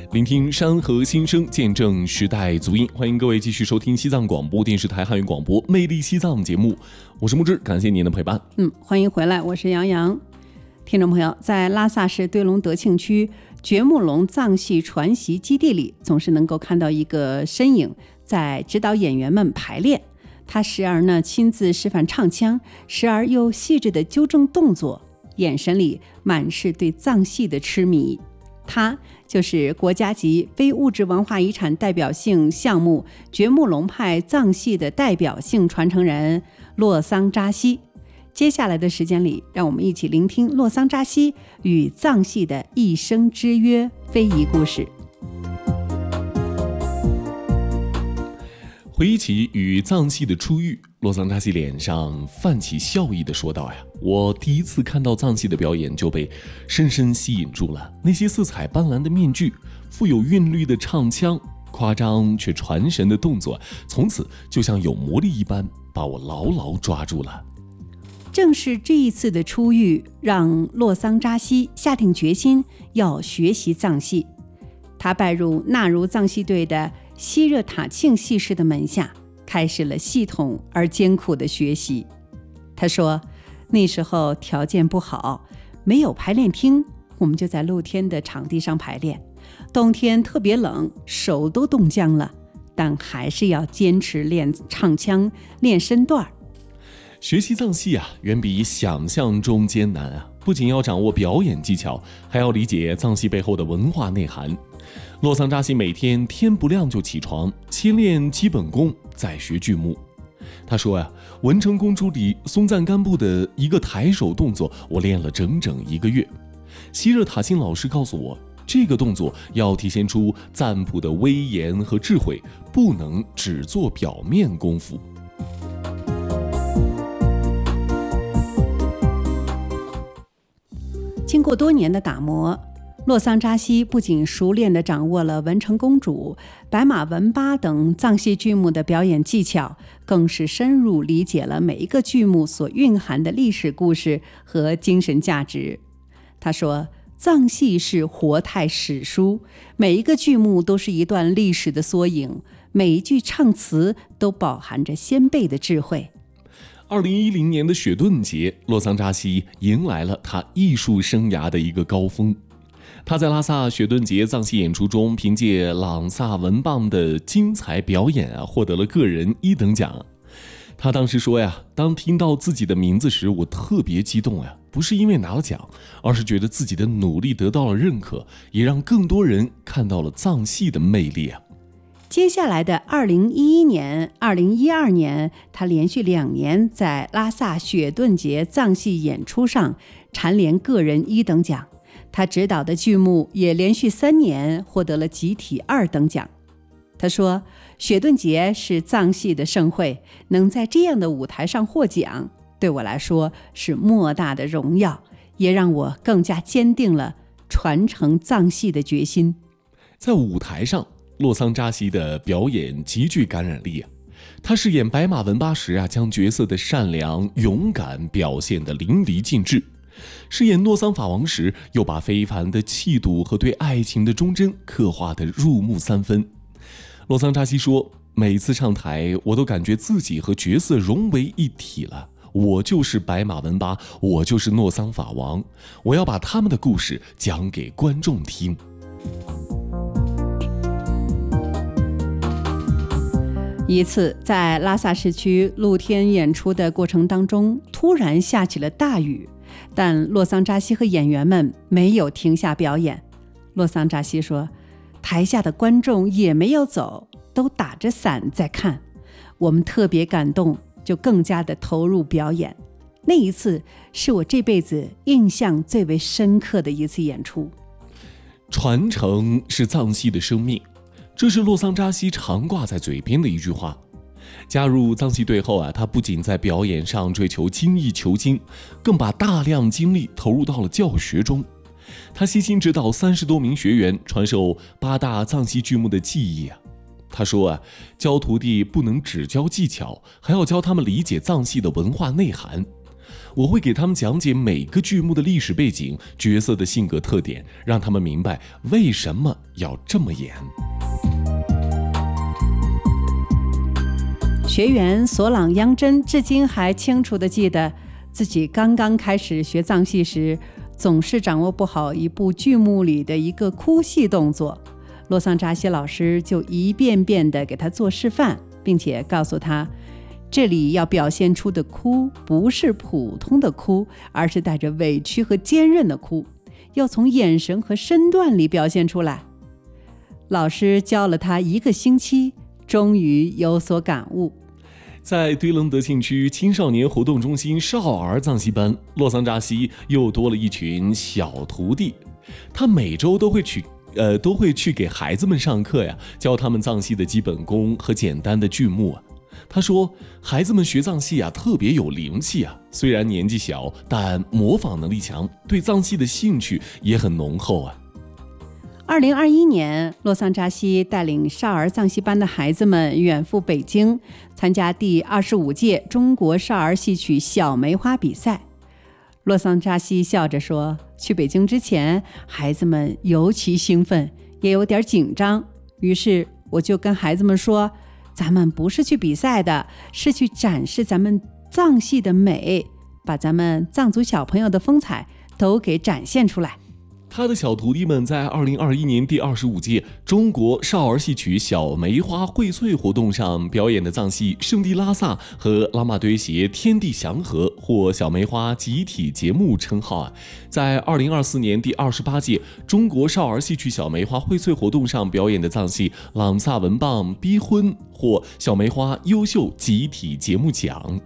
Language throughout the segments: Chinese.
聆听山河心声，见证时代足印。欢迎各位继续收听西藏广播电视台汉语广播《魅力西藏》节目，我是木之，感谢您的陪伴。 欢迎回来，我是杨洋。听众朋友，在拉萨市堆龙德庆区觉木龙藏戏传习基地里，总是能够看到一个身影在指导演员们排练。他时而亲自示范唱腔，时而又细致地纠正动作，眼神里满是对藏戏的痴迷。他就是国家级非物质文化遗产代表性项目觉木龙派藏戏的代表性传承人洛桑扎西。接下来的时间里，让我们一起聆听洛桑扎西与藏戏的一生之约非遗故事。 回忆起与藏戏的初遇，洛桑扎西脸上泛起笑意地说道我第一次看到藏戏的表演就被深深吸引住了，那些色彩斑斓的面具，富有韵律的唱腔，夸张却传神的动作，从此就像有魔力一般把我牢牢抓住了。 正是这一次的初遇，让洛桑扎西下定决心要学习藏戏。他拜入纳如藏戏队的西热塔庆戏师的门下，开始了系统而艰苦的学习。他说，那时候条件不好，没有排练厅，我们就在露天的场地上排练。冬天特别冷，手都冻僵了，但还是要坚持练唱腔，练身段。 学习藏戏远比想象中艰难不仅要掌握表演技巧，还要理解藏戏背后的文化内涵。洛桑扎西每天天不亮就起床，先练基本功，再学剧目。他说文成公主里松赞干布的一个抬手动作，我练了整整1个月。西热塔钦老师告诉我，这个动作要体现出赞普的威严和智慧，不能只做表面功夫。 经过多年的打磨，洛桑扎西不仅熟练地掌握了文成公主、白马文巴等藏戏剧目的表演技巧，更是深入理解了每一个剧目所蕴含的历史故事和精神价值。他说，藏戏是活态史书，每一个剧目都是一段历史的缩影，每一句唱词都饱含着先辈的智慧。 2010年的雪顿节，洛桑扎西迎来了他艺术生涯的一个高峰。他在拉萨雪顿节藏戏演出中，凭借朗萨文棒的精彩表演获得了个人1等奖。他当时说当听到自己的名字时，我特别激动不是因为拿了奖，而是觉得自己的努力得到了认可，也让更多人看到了藏戏的魅力接下来的2011年、2012年，他连续2年在拉萨雪顿节藏戏演出上蝉联个人1等奖。他执导的剧目也连续3年获得了集体2等奖。他说，雪顿节是藏戏的盛会，能在这样的舞台上获奖，对我来说是莫大的荣耀，也让我更加坚定了传承藏戏的决心。 在舞台上，洛桑扎西的表演极具感染力他饰演白马文巴时将角色的善良勇敢表现得淋漓尽致，饰演诺桑法王时又把非凡的气度和对爱情的忠贞刻画得入木3分。洛桑扎西说，每次上台我都感觉自己和角色融为一体了，我就是白马文巴，我就是诺桑法王，我要把他们的故事讲给观众听。 一次在拉萨市区露天演出的过程当中，突然下起了大雨，但洛桑扎西和演员们没有停下表演。洛桑扎西说，台下的观众也没有走，都打着伞在看，我们特别感动，就更加的投入表演。那一次是我这辈子印象最为深刻的一次演出。 传承是藏戏的生命，这是洛桑扎西常挂在嘴边的一句话。加入藏戏队后他不仅在表演上追求精益求精，更把大量精力投入到了教学中。他悉心指导30多名学员传授8大藏戏剧目的技艺他说教徒弟不能只教技巧，还要教他们理解藏戏的文化内涵。 我会给他们讲解每个剧目的历史背景、角色的性格特点，让他们明白为什么要这么演。 学员索朗央真至今还清楚地记得，自己刚刚开始学藏戏时，总是掌握不好一部剧目里的一个哭戏动作。洛桑扎西老师就一遍遍地给他做示范，并且告诉他，这里要表现出的哭不是普通的哭，而是带着委屈和坚韧的哭，要从眼神和身段里表现出来。老师教了他1个星期，终于有所感悟。 在堆楞德庆区青少年活动中心少儿藏戏班，洛桑扎西又多了一群小徒弟。他每周都会去给孩子们上课呀，教他们藏戏的基本功和简单的剧目啊。他说，孩子们学藏戏啊，特别有灵气啊，虽然年纪小，但模仿能力强，对藏戏的兴趣也很浓厚啊。 2021年，洛桑扎西带领少儿藏戏班的孩子们远赴北京，参加第25届中国少儿戏曲小梅花比赛。洛桑扎西笑着说，去北京之前，孩子们尤其兴奋，也有点紧张。于是我就跟孩子们说，咱们不是去比赛的，是去展示咱们藏戏的美，把咱们藏族小朋友的风采都给展现出来。 他的小徒弟们在2021年第25届中国少儿戏曲小梅花荟萃活动上表演的藏戏《圣地拉萨》和《拉玛堆鞋天地祥和》获小梅花集体节目称号啊。在2024年第28届中国少儿戏曲小梅花荟萃活动上表演的藏戏《朗萨文棒逼婚》获小梅花优秀集体节目奖。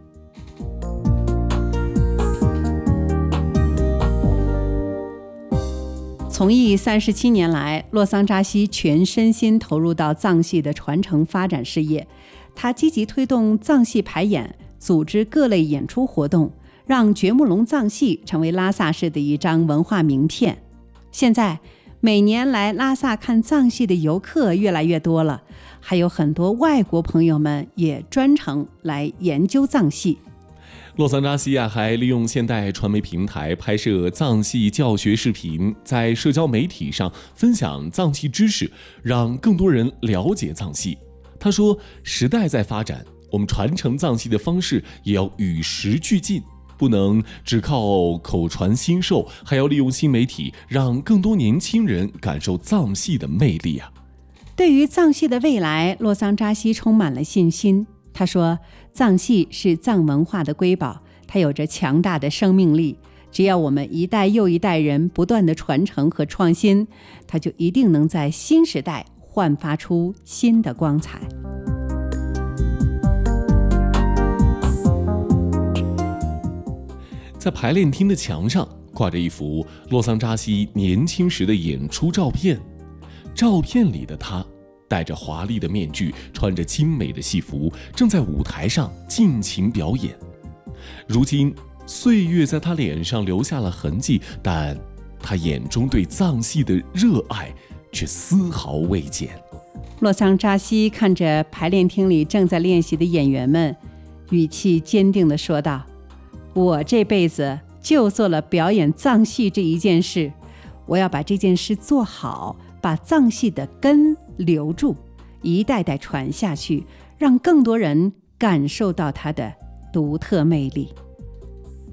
从艺37年来，洛桑扎西全身心投入到藏戏的传承发展事业。他积极推动藏戏排演，组织各类演出活动，让觉木龙藏戏成为拉萨市的一张文化名片。现在，每年来拉萨看藏戏的游客越来越多了，还有很多外国朋友们也专程来研究藏戏。 洛桑扎西还利用现代传媒平台拍摄藏戏教学视频，在社交媒体上分享藏戏知识，让更多人了解藏戏。他说，时代在发展，我们传承藏戏的方式也要与时俱进，不能只靠口传心授，还要利用新媒体，让更多年轻人感受藏戏的魅力啊。 对于藏戏的未来，洛桑扎西充满了信心。他说，藏戏是藏文化的瑰宝，它有着强大的生命力，只要我们一代又一代人不断的传承和创新，它就一定能在新时代焕发出新的光彩。 在排练厅的墙上挂着一幅洛桑扎西年轻时的演出照片，照片里的他戴着华丽的面具，穿着精美的戏服，正在舞台上尽情表演。如今，岁月在他脸上留下了痕迹，但他眼中对藏戏的热爱却丝毫未减。 洛桑扎西看着排练厅里正在练习的演员们，语气坚定地说道：“我这辈子就做了表演藏戏这一件事，我要把这件事做好，把藏戏的根留住，一代代传下去，让更多人感受到它的独特魅力。”